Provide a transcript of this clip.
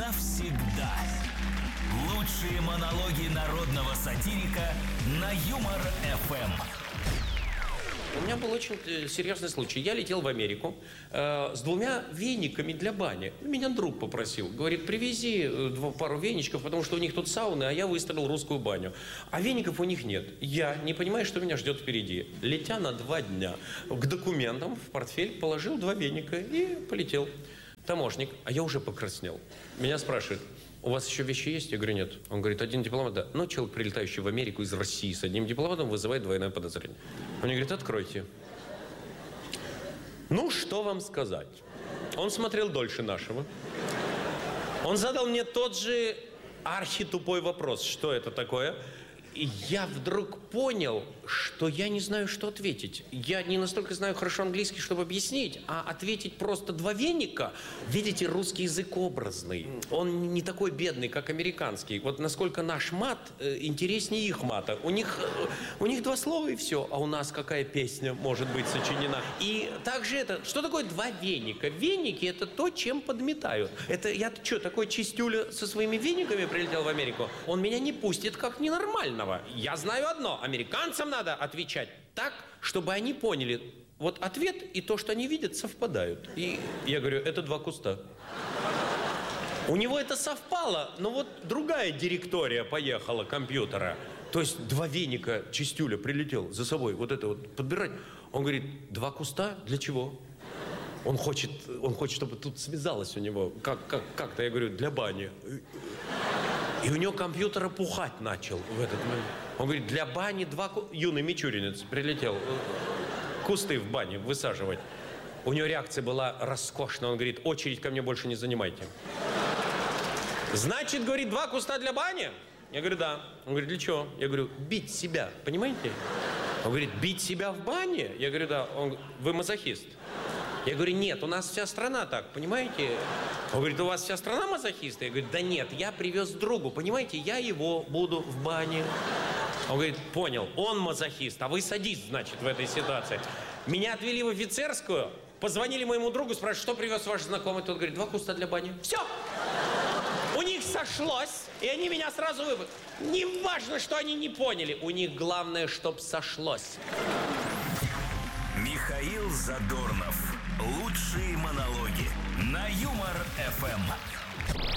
навсегда. Лучшие монологи народного сатирика на Юмор ФМ. У меня был очень серьезный случай. Я летел в Америку с 2 вениками для бани. Меня друг попросил. Говорит, привези пару веничков, потому что у них тут сауны, а я выставил русскую баню. А веников у них нет. Я не понимаю, что меня ждет впереди. Летя на 2 дня к документам в портфель положил 2 веника и полетел. Таможник, а я уже покраснел. Меня спрашивает, у вас еще вещи есть? Я говорю, нет. Он говорит, 1 дипломат, да. Но человек, прилетающий в Америку из России с 1 дипломатом, вызывает двойное подозрение. Он мне говорит, откройте. Ну, что вам сказать? Он смотрел дольше нашего. Он задал мне тот же архитупой вопрос, что это такое. И я вдруг понял, что я не знаю, что ответить. Я не настолько знаю хорошо английский, чтобы объяснить, а ответить просто 2 веника. Видите, русский язык образный. Он не такой бедный, как американский. Вот насколько наш мат интереснее их мата. У них 2 слова и все, а у нас какая песня может быть сочинена. И также это, что такое 2 веника? Веники – это то, чем подметают. Это я что, такой чистюля со своими вениками прилетел в Америку? Он меня не пустит как ненормального. Я знаю одно. Американцам надо отвечать так, чтобы они поняли. Вот ответ и то, что они видят, совпадают. И я говорю, это 2 куста. У него это совпало, но вот другая директория поехала компьютера. То есть 2 веника чистюля прилетел за собой вот это вот подбирать. Он говорит, 2 куста? Для чего? Он хочет, чтобы тут связалось у него. Как-то, я говорю, для бани. И у него компьютер опухать начал в этот момент. Он говорит, для бани 2 юный мичуринец прилетел кусты в бане высаживать. У него реакция была роскошная. Он говорит, очередь ко мне больше не занимайте. Значит, говорит, 2 куста для бани? Я говорю, да. Он говорит, для чего? Я говорю, бить себя, понимаете? Он говорит, бить себя в бане? Я говорю, да. Он говорит, вы мазохист? Я говорю, нет, у нас вся страна так, понимаете? Он говорит, у вас вся страна мазохисты? Я говорю, да нет, я привез другу, понимаете, я его буду в бане. Он говорит, понял, он мазохист, а вы садист, значит, в этой ситуации. Меня отвели в офицерскую, позвонили моему другу, спрашивают, что привез ваш знакомый? Тот говорит, 2 куста для бани. Все! У них сошлось, и они меня сразу выбрали. Не важно, что они не поняли, у них главное, чтоб сошлось. Михаил Задорнов. Лучшие монологи на Юмор ФМ.